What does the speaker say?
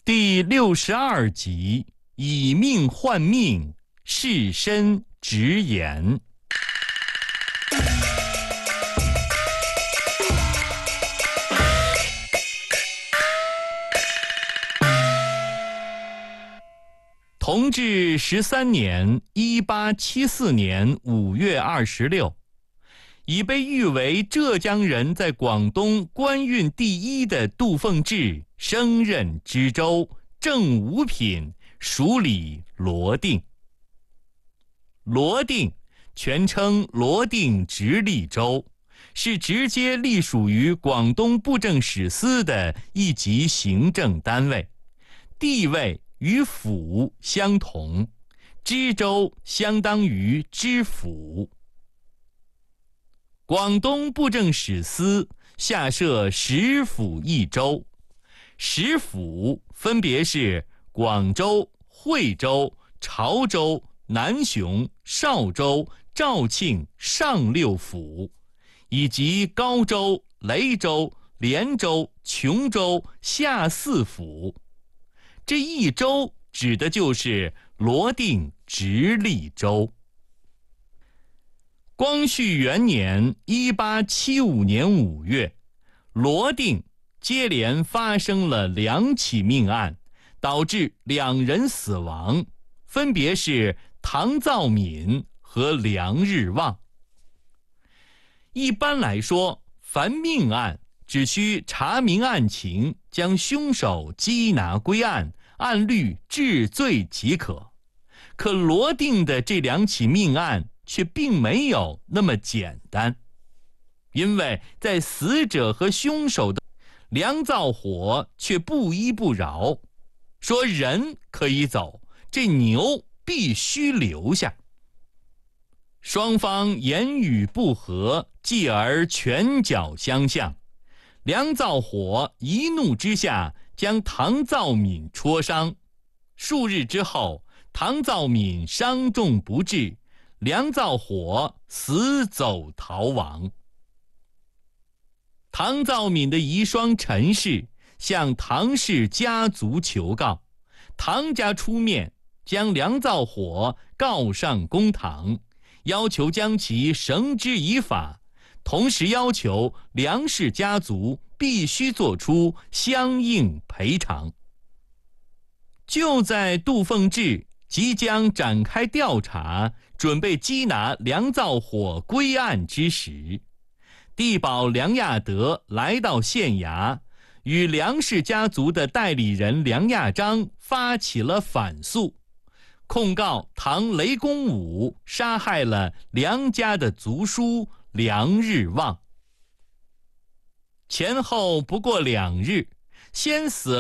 第62集，以命换命，士绅直言。同治13年1874年5月26，已被誉为浙江人在广东官运第一的杜凤至升任知州，正五品，署理罗定。罗定全称罗定直隶州，是直接隶属于广东布政使司的一级行政单位，地位与府相同，知州相当于知府。广东布政使司下设10府1州，10府分别是广州、惠州、潮州、南雄、邵州、肇庆上6府，以及高州、雷州、连州、琼州下4府。这一州指的就是罗定直隶州。光绪元年1875年5月，罗定接连发生了2起命案，导致2人死亡，分别是唐造敏和梁日旺。一般来说，凡命案只需查明案情，将凶手缉拿归案，按律治罪即可。可罗定的这2起命案却并没有那么简单，因为在死者和凶手的梁造火却不依不饶，说人可以走，这牛必须留下。双方言语不合，继而拳脚相向。梁造火一怒之下将唐造敏戳伤，数日之后，唐造敏伤重不治，梁造火死走逃亡。唐造敏的遗孀陈氏向唐氏家族求告，唐家出面将梁造火告上公堂，要求将其绳之以法，同时要求梁氏家族必须做出相应赔偿。就在杜凤至即将展开调查，准备缉拿梁造火归案之时，地保梁亚德来到县衙，与梁氏家族的代理人梁亚章发起了反诉，控告唐雷公武杀害了梁家的族叔梁日旺。前后不过2日，先死